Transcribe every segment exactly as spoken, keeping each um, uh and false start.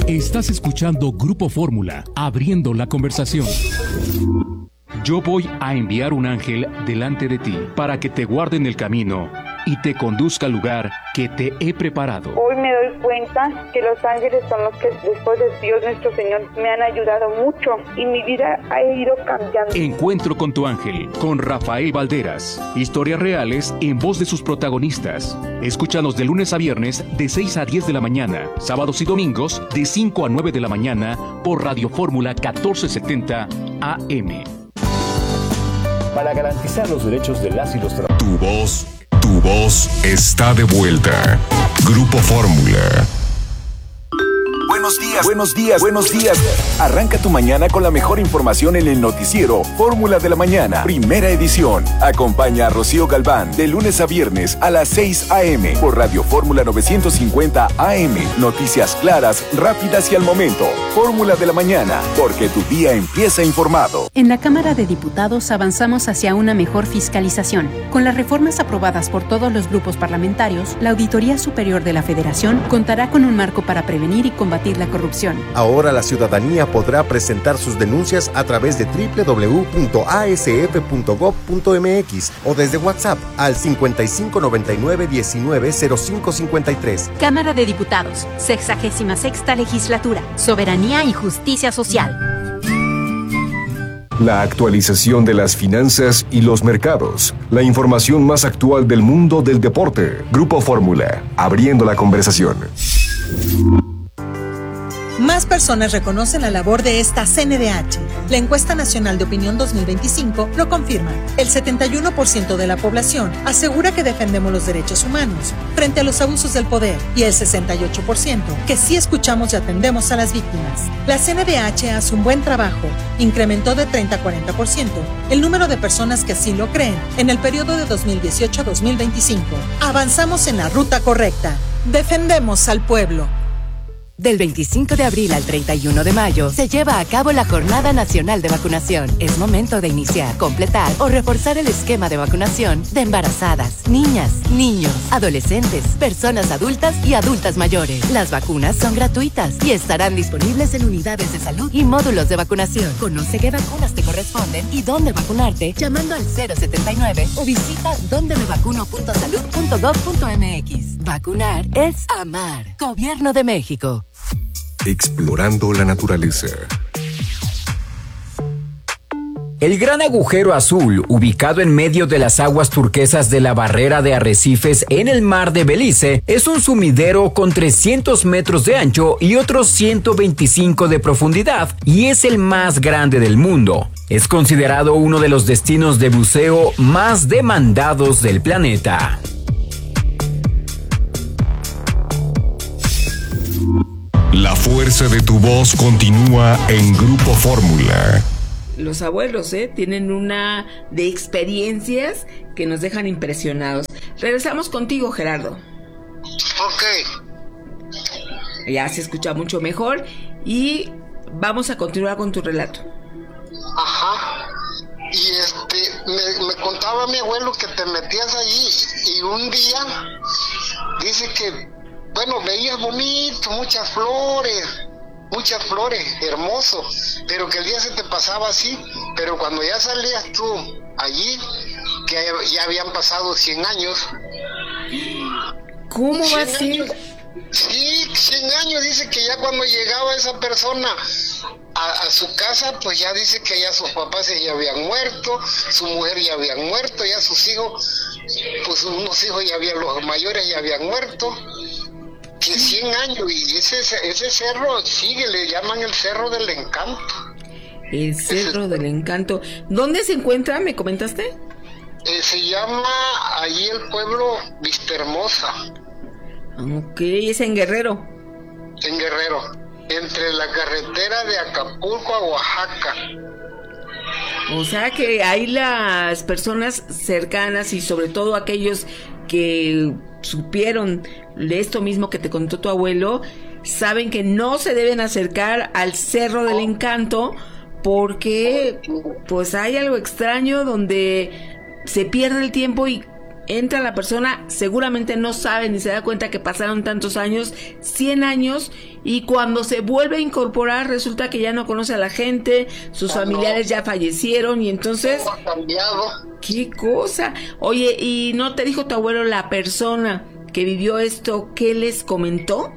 Estás escuchando Grupo Fórmula, abriendo la conversación. Yo voy a enviar un ángel delante de ti para que te guarde en el camino y te conduzca al lugar que te he preparado. Hoy me doy cuenta que los ángeles son los que después de Dios nuestro Señor me han ayudado mucho y mi vida ha ido cambiando. Encuentro con tu ángel, con Rafael Valderas. Historias reales en voz de sus protagonistas. Escúchanos de lunes a viernes de seis a diez de la mañana, sábados y domingos de cinco a nueve de la mañana por Radio Fórmula catorce setenta A M. Para garantizar los derechos de las y los trabajadores. Tu voz, tu voz está de vuelta. Grupo Fórmula. Buenos días, buenos días, buenos días. Arranca tu mañana con la mejor información en el noticiero Fórmula de la Mañana, primera edición. Acompaña a Rocío Galván de lunes a viernes a las seis a eme por Radio Fórmula novecientos cincuenta A M. Noticias claras, rápidas y al momento. Fórmula de la Mañana, porque tu día empieza informado. En la Cámara de Diputados avanzamos hacia una mejor fiscalización. Con las reformas aprobadas por todos los grupos parlamentarios, la Auditoría Superior de la Federación contará con un marco para prevenir y combatir la corrupción. Ahora la ciudadanía podrá presentar sus denuncias a través de doble u doble u doble u punto a ese efe punto gob punto eme equis o desde WhatsApp al cincuenta y cinco noventa y nueve diecinueve cero cinco cincuenta y tres. Cámara de Diputados, sexagésima sexta legislatura, soberanía y justicia social. La actualización de las finanzas y los mercados. La información más actual del mundo del deporte. Grupo Fórmula, abriendo la conversación. Más personas reconocen la labor de esta C N D H. La Encuesta Nacional de Opinión dos mil veinticinco lo confirma. El setenta y uno por ciento de la población asegura que defendemos los derechos humanos frente a los abusos del poder y el sesenta y ocho por ciento que sí escuchamos y atendemos a las víctimas. La C N D H hace un buen trabajo. Incrementó de treinta a cuarenta por ciento el número de personas que así lo creen en el periodo de dos mil dieciocho a dos mil veinticinco. Avanzamos en la ruta correcta. Defendemos al pueblo. Del veinticinco de abril al treinta y uno de mayo se lleva a cabo la Jornada Nacional de Vacunación. Es momento de iniciar, completar o reforzar el esquema de vacunación de embarazadas, niñas, niños, adolescentes, personas adultas y adultas mayores. Las vacunas son gratuitas y estarán disponibles en unidades de salud y módulos de vacunación. Conoce qué vacunas te corresponden y dónde vacunarte llamando al cero setenta y nueve o visita donde me vacuno punto salud punto gob punto eme equis. Vacunar es amar. Gobierno de México. Explorando la naturaleza. El Gran Agujero Azul, ubicado en medio de las aguas turquesas de la barrera de arrecifes en el mar de Belice, es un sumidero con trescientos metros de ancho y otros ciento veinticinco de profundidad y es el más grande del mundo. Es considerado uno de los destinos de buceo más demandados del planeta. La fuerza de tu voz continúa en Grupo Fórmula. Los abuelos, ¿eh? Tienen una de experiencias que nos dejan impresionados. Regresamos contigo, Gerardo. Ok. Ya se escucha mucho mejor y vamos a continuar con tu relato. Ajá. Y este, me, me contaba mi abuelo que te metías allí y un día dice que, bueno, veías bonito, muchas flores, muchas flores, hermoso, pero que el día se te pasaba así, pero cuando ya salías tú allí, que ya habían pasado cien años. ¿Cómo va a ser? Sí, cien años, dice que ya cuando llegaba esa persona a, a su casa, pues ya dice que ya sus papás ya habían muerto, su mujer ya habían muerto, ya sus hijos, pues unos hijos ya habían, los mayores ya habían muerto. Que cien años, y ese, ese cerro sigue, le llaman el Cerro del Encanto. El Cerro ese, del Encanto. ¿Dónde se encuentra, me comentaste? Eh, se llama allí el pueblo Vistahermosa. Ok, es en Guerrero. En Guerrero, entre la carretera de Acapulco a Oaxaca. O sea que ahí las personas cercanas y sobre todo aquellos que supieron de esto mismo que te contó tu abuelo, saben que no se deben acercar al Cerro del Encanto porque pues hay algo extraño donde se pierde el tiempo y entra la persona, seguramente no sabe ni se da cuenta que pasaron tantos años, cien años, y cuando se vuelve a incorporar resulta que ya no conoce a la gente, sus no, familiares ya fallecieron y entonces... Todo ha cambiado. ¡Qué cosa! Oye, ¿y no te dijo tu abuelo la persona que vivió esto, qué les comentó?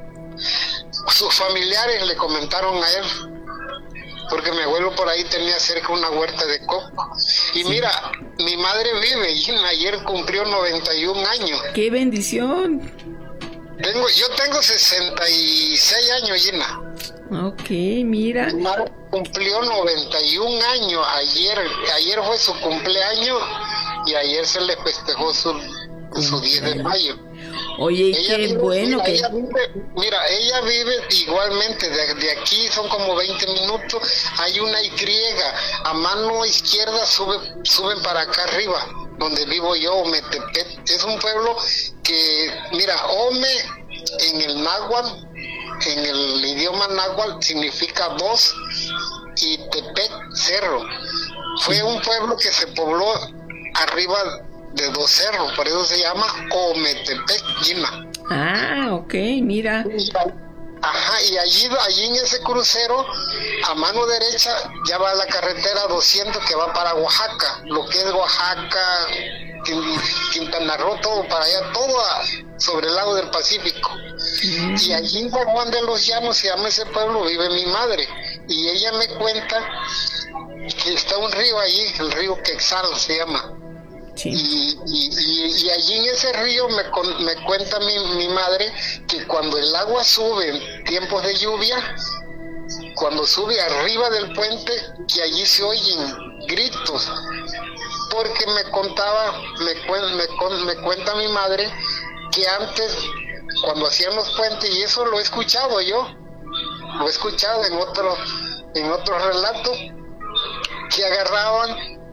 Sus familiares le comentaron a él, porque mi abuelo por ahí tenía cerca una huerta de coco. Y sí. Mira, mi madre vive, y ayer cumplió noventa y un años. ¡Qué bendición! Tengo, yo tengo sesenta y seis años, Gina. Ok, mira. Mi madre cumplió noventa y un años ayer, ayer fue su cumpleaños y ayer se le festejó su, su diez de mayo. Oye, ella qué vive, bueno mira, que... Ella vive, mira, ella vive igualmente, de, de aquí son como veinte minutos, hay una Y, a mano izquierda sube, suben para acá arriba, donde vivo yo, Ometepec. Es un pueblo que, mira, Ome en el náhuatl, en el idioma náhuatl significa voz y Tepec, cerro. Fue un pueblo que se pobló arriba de dos cerros, por eso se llama Ometepec, Gina. Ah, ok, mira. Ajá, y allí, allí en ese crucero, a mano derecha, ya va la carretera doscientos que va para Oaxaca, lo que es Oaxaca, Quintana Roo, todo para allá, todo a, sobre el lago del Pacífico. Mm. Y allí en San Juan de los Llanos, se llama ese pueblo, vive mi madre. Y ella me cuenta que está un río allí, el río Quexal se llama. Sí. Y, y, y, y allí en ese río me, me cuenta mi, mi madre que cuando el agua sube en tiempos de lluvia, cuando sube arriba del puente, que allí se oyen gritos, porque me contaba, me, me, me cuenta mi madre que antes, cuando hacían los puentes, y eso lo he escuchado yo, lo he escuchado en otros en otros relatos, que agarraban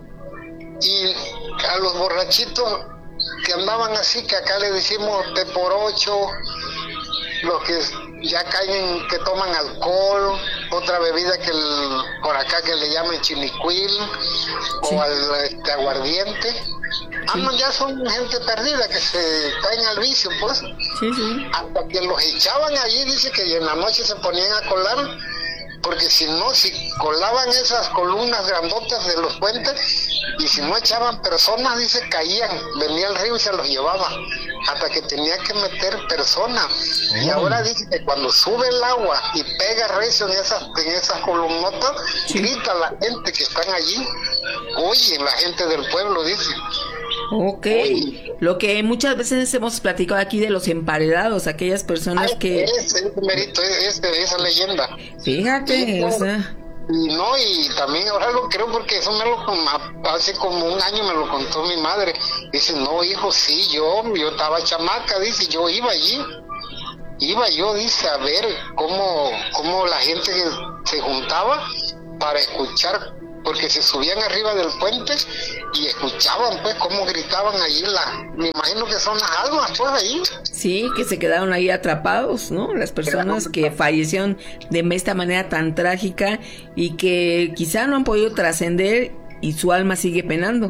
y a los borrachitos que andaban así, que acá le decimos te por ocho, los que ya caen, que toman alcohol, otra bebida que el, por acá que le llaman chinicuil, sí. O al este, aguardiente, sí. Ah, ya son gente perdida que se caen al vicio, pues, sí, sí. Hasta que los echaban allí, dice que en la noche se ponían a colar, porque si no, si colaban esas columnas grandotas de los puentes, y si no echaban personas, dice, caían, venía el río y se los llevaba, hasta que tenía que meter personas. Oh. Y ahora dice que cuando sube el agua y pega recio en esas, en esas columnotas, sí. Grita la gente que están allí, oye, la gente del pueblo, dice. Ok, oye. Lo que muchas veces hemos platicado aquí de los emparedados, aquellas personas Ay, que... Ese, ese mérito, ese, esa leyenda. Fíjate, y, o sea... Y no, y también ahora lo creo porque eso me lo hace como un año me lo contó mi madre. Dice, no, hijo, sí, yo, yo estaba chamaca, dice, yo iba allí. Iba yo, dice, a ver cómo, cómo la gente se juntaba para escuchar, porque se subían arriba del puente y escuchaban pues cómo gritaban allí, la, me imagino que son las almas pues ahí. Sí, que se quedaron ahí atrapados, ¿no? Las personas que fallecieron de esta manera tan trágica y que quizá no han podido trascender y su alma sigue penando.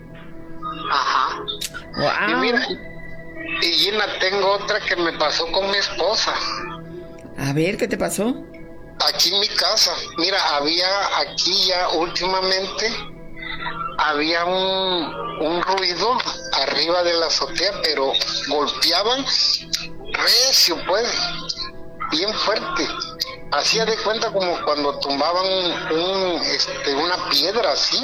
Ajá. Wow. Y mira, y Gina, tengo otra que me pasó con mi esposa. A ver, ¿qué te pasó? Aquí en mi casa, mira, había aquí ya últimamente, había un, un ruido arriba de la azotea, pero golpeaban recio, pues, bien fuerte. Hacía de cuenta como cuando tumbaban un, este, una piedra así.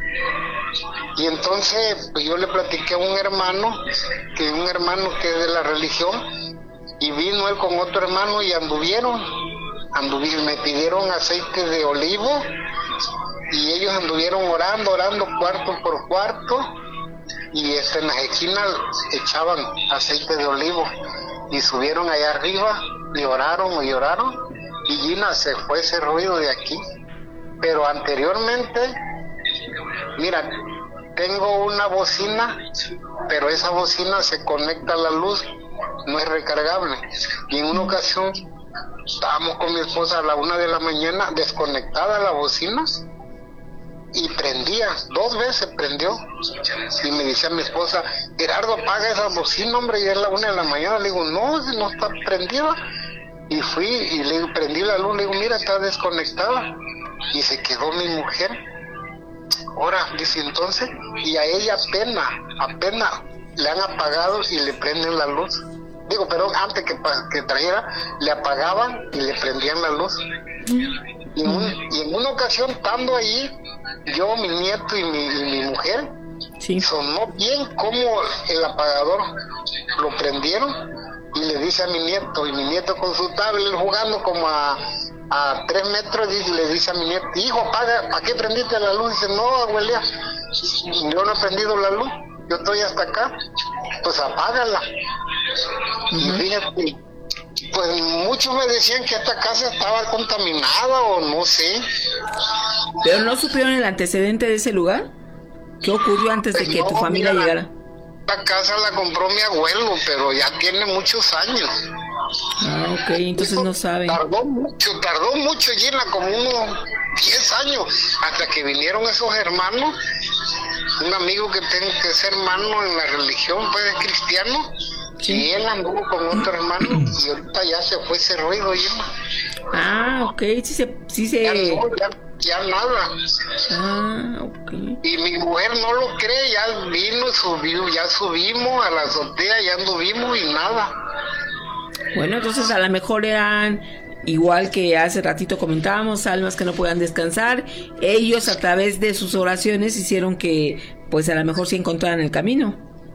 Y entonces pues, yo le platiqué a un hermano, que un hermano que es de la religión, y vino él con otro hermano y anduvieron. Anduvieron, me pidieron aceite de olivo y ellos anduvieron orando, orando cuarto por cuarto, y este, en las esquinas echaban aceite de olivo y subieron allá arriba y oraron y oraron, y Gina, se fue ese ruido de aquí. Pero anteriormente, mira, tengo una bocina, pero esa bocina se conecta a la luz, no es recargable, y en una ocasión estábamos con mi esposa a la una de la mañana, desconectada la bocina y prendía, dos veces prendió, y me decía mi esposa, Gerardo, apaga esa bocina, hombre, y es la una de la mañana. Le digo, no, no está prendida. Y fui y le prendí la luz, le digo, mira, está desconectada. Y se quedó mi mujer. Ahora, dice entonces, y a ella apenas, apenas le han apagado y le prenden la luz. Digo, perdón, antes que, que trajera, le apagaban y le prendían la luz. Y en, un, y en una ocasión, estando allí, yo, mi nieto y mi, y mi mujer, sí. sonó bien como el apagador lo prendieron, y le dice a mi nieto, y mi nieto con su tablet jugando como a, a tres metros, y le dice a mi nieto, hijo, apaga, ¿para qué prendiste la luz? Dice, no, abuela, yo no he prendido la luz, yo estoy hasta acá, pues apágala. Uh-huh. Y fíjate, pues muchos me decían que esta casa estaba contaminada o no sé. ¿Pero no supieron el antecedente de ese lugar? ¿Qué ocurrió antes de que no, tu familia mira, llegara? La casa la compró mi abuelo, pero ya tiene muchos años. Ah, ok, entonces no saben. Tardó mucho, tardó mucho, Gina, como unos diez años, hasta que vinieron esos hermanos. Un amigo que tengo que es hermano en la religión, pues es cristiano, sí. Y él anduvo con otro hermano, y ahorita ya se fue ese ruido, Gina. Ah, ok, sí se... Sí se... Ya, no, ya, ya nada. Ah, ok. Y mi mujer no lo cree, ya vino, subió, ya subimos a la azotea, ya anduvimos y nada. Bueno, entonces a lo mejor eran, igual que hace ratito comentábamos, almas que no puedan descansar. Ellos a través de sus oraciones hicieron que, pues a lo mejor se encontraran el camino.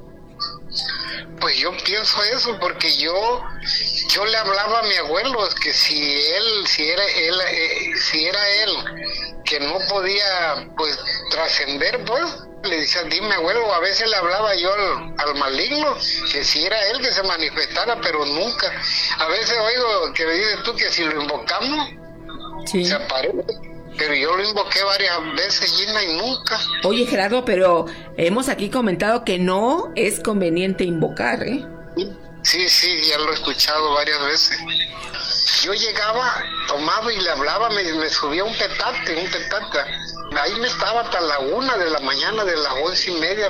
Pues yo pienso eso, porque yo yo le hablaba a mi abuelo, es que si él, si era él, eh, si era él que no podía pues trascender, pues le decía, dime abuelo, a veces le hablaba yo al, al maligno, que si era él que se manifestara, pero nunca. A veces oigo que me dices tú que si lo invocamos, sí. se aparece. Pero yo lo invoqué varias veces, Gina, y nunca. Oye, Gerardo, pero hemos aquí comentado que no es conveniente invocar, ¿eh? Sí, sí, ya lo he escuchado varias veces. Yo llegaba tomado y le hablaba, me, me subía un petate, un petate. Ahí me estaba hasta la una de la mañana, de las once y media.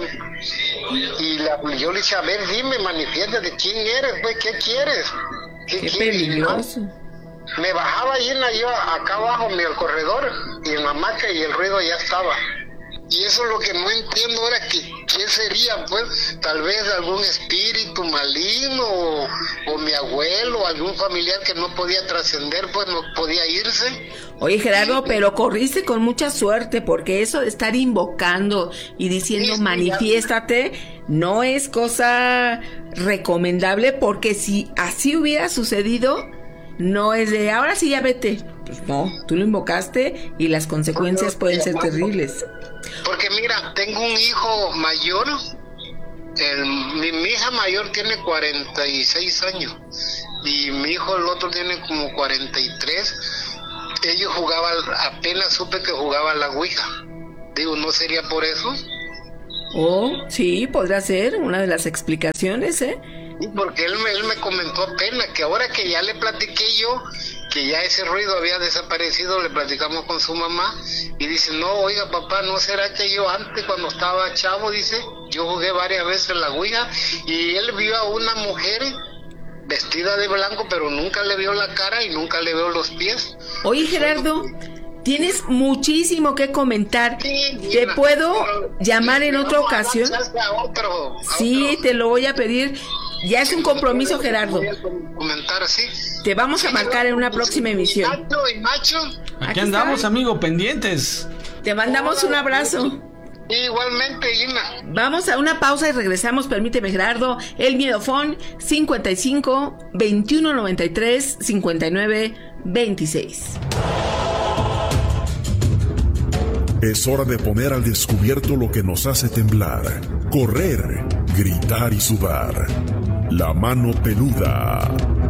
Y la, yo le decía, a ver, dime, manifiesta de quién eres, pues, ¿qué quieres? ¿Qué, Qué quieres? Peligroso. Me bajaba llena yo acá abajo en el corredor y en la hamaca y el ruido ya estaba. Y eso es lo que no entiendo ahora, que qué sería, pues, tal vez algún espíritu maligno o, o mi abuelo o algún familiar que no podía trascender, pues no podía irse. Oye, Gerardo, pero corriste con mucha suerte, porque eso de estar invocando y diciendo sí, manifiéstate no es cosa recomendable, porque si así hubiera sucedido, no es de ahora sí ya vete. Pues no, tú lo invocaste y las consecuencias pueden ser terribles. Porque mira, tengo un hijo mayor, el, mi, mi hija mayor tiene cuarenta y seis años y mi hijo el otro tiene como cuarenta y tres. Ellos jugaban, apenas supe que jugaban la ouija. Digo, ¿no sería por eso? Oh, sí, podría ser una de las explicaciones, ¿eh? Sí, porque él me, él me comentó apenas que ahora que ya le platiqué yo, que ya ese ruido había desaparecido, le platicamos con su mamá y dice, no, oiga papá, ¿no será que yo antes cuando estaba chavo, dice, yo jugué varias veces en la ouija y él vio a una mujer vestida de blanco, pero nunca le vio la cara y nunca le vio los pies? Oye, Gerardo, tienes muchísimo que comentar. Sí, ¿te puedo pero, llamar en otra ocasión? A otro, a sí, otro. Te lo voy a pedir. Ya es un compromiso, Gerardo. Comentar así. Te vamos a marcar en una próxima emisión. Macho y macho. Aquí, Aquí andamos, está. amigo, pendientes. Te mandamos un abrazo. Igualmente, Gina. Vamos a una pausa y regresamos. Permíteme, Gerardo. El Miedofón cincuenta y cinco, veintiuno noventa y tres, cincuenta y nueve, veintiséis. Es hora de poner al descubierto lo que nos hace temblar, correr, gritar y sudar. La mano peluda.